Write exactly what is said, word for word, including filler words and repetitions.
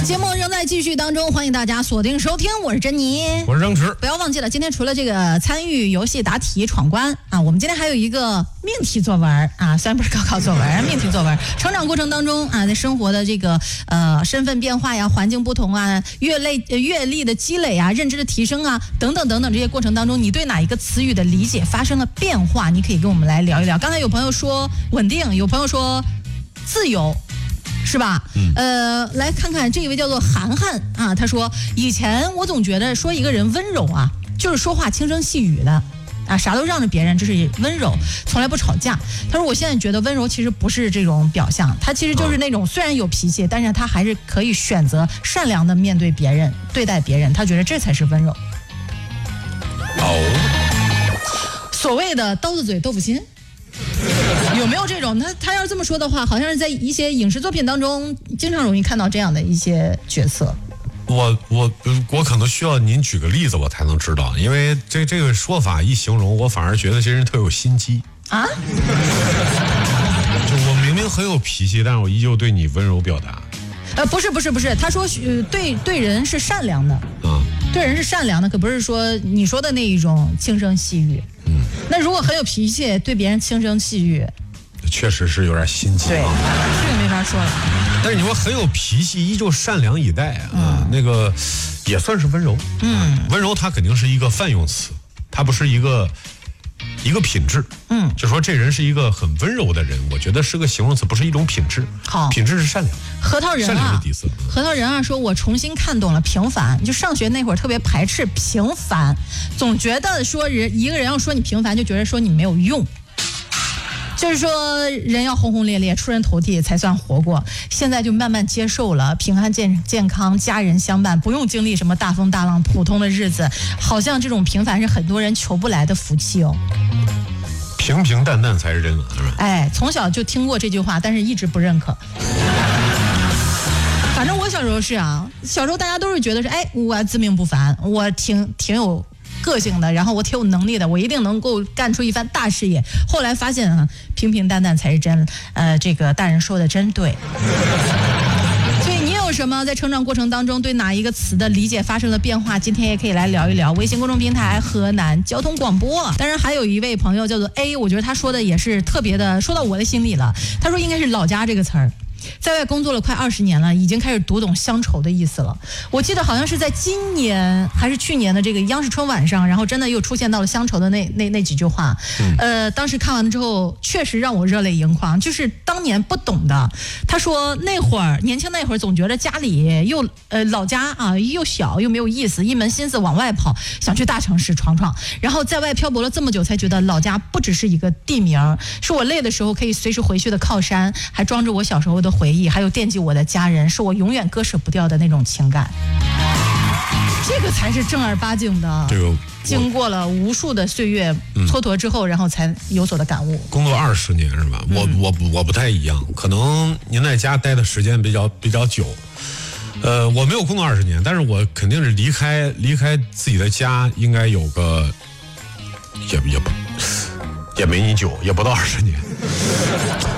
节目仍在继续当中，欢迎大家锁定收听，我是珍妮， 我是张弛。 不要忘记了，今天除了这个参与游戏答题闯关啊，我们今天还有一个命题作文啊，虽然不是高考作文，命题作文。成长过程当中啊，在生活的这个呃身份变化呀、环境不同啊、阅历阅历的积累啊、认知的提升啊等等等等这些过程当中，你对哪一个词语的理解发生了变化？你可以跟我们来聊一聊。刚才有朋友说稳定，有朋友说自由。是吧？嗯、呃，来看看这一位叫做涵涵啊，他说以前我总觉得说一个人温柔啊，就是说话轻声细语的啊，啥都让着别人，这是温柔，从来不吵架。他说我现在觉得温柔其实不是这种表象，他其实就是那种虽然有脾气，但是他还是可以选择善良的面对别人，对待别人，他觉得这才是温柔。 哦， 所谓的刀子嘴豆腐心。有没有这种？他他要这么说的话，好像是在一些影视作品当中经常容易看到这样的一些角色。 我我我可能需要您举个例子，我才能知道，因为这这个说法一形容，我反而觉得这人特有心机啊。就我明明很有脾气，但是我依旧对你温柔表达。 呃，不是不是不是，他说呃对对人是善良的啊，对人是善良的，可不是说你说的那一种轻声细语。嗯，那如果很有脾气，对别人轻声细语， 确实是有点心机。 对，这个没法说了。 但是你说很有脾气，依旧善良以待啊，嗯、那个也算是温柔。嗯，温柔它肯定是一个泛用词，它不是一个一个品质。嗯，就说这人是一个很温柔的人，我觉得是个形容词，不是一种品质。好，品质是善良。 核桃仁啊， 善良的底色。 核桃仁啊说，我重新看懂了平凡。就上学那会儿特别排斥平凡，总觉得说人一个人要说你平凡，就觉得说你没有用。就是说人要轰轰烈烈出人头地才算活过，现在就慢慢接受了平安健健康家人相伴，不用经历什么大风大浪，普通的日子，好像这种平凡是很多人求不来的福气哦。 平平淡淡才是真的，是吧？ 哎，从小就听过这句话，但是一直不认可。反正我小时候是啊，小时候大家都是觉得是哎，我自命不凡，我挺挺有个性的，然后我挺有能力的，我一定能够干出一番大事业。后来发现啊，平平淡淡才是真。呃，这个大人说的真对。所以你有什么在成长过程当中对哪一个词的理解发生了变化？今天也可以来聊一聊。微信公众平台河南交通广播。当然还有一位朋友叫做 A， 我觉得他说的也是特别的，说到我的心里了。他说应该是老家这个词儿。在外工作了快二十年了，已经开始读懂乡愁的意思了。我记得好像是在今年还是去年的这个央视春晚上，然后真的又出现到了乡愁的那那那几句话。嗯、呃，当时看完了之后，确实让我热泪盈眶。就是当年不懂的，他说那会儿年轻那会儿，总觉得家里又呃老家啊又小又没有意思，一门心思往外跑，想去大城市闯闯。然后在外漂泊了这么久，才觉得老家不只是一个地名，是我累的时候可以随时回去的靠山，还装着我小时候的回忆，还有惦记我的家人，是我永远割舍不掉的那种情感。这个才是正儿八经的，这个经过了无数的岁月蹉跎之后，嗯、然后才有所的感悟。 工作二十年是吧？我、嗯、我我不太一样，可能您在家待的时间比较比较久。呃，我没有工作二十年，但是我肯定是离开离开自己的家，应该有个也也不也没你久，也不到二十年。